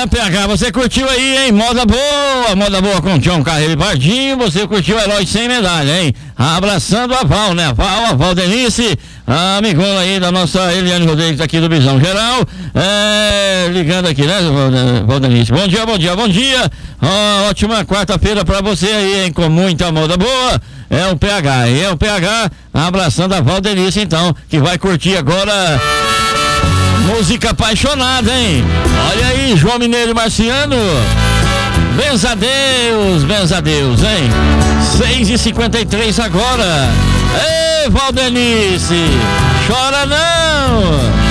PH, você curtiu aí, hein? Moda boa com Tião Carreiro e Pardinho, você curtiu Herói Sem Medalha, hein? Abraçando a Val, né? A Val Denise, a amigona aí da nossa Eliane Rodrigues aqui do Visão Geral, ligando aqui, né, Val Denise? Bom dia. Ótima quarta-feira pra você aí, hein? Com muita moda boa. É o PH, abraçando a Val Denise, então, que vai curtir agora música apaixonada, hein? Olha aí, João Mineiro e Marciano. Benza a Deus, hein? 6h53 agora. Ei, Valdenice, chora não!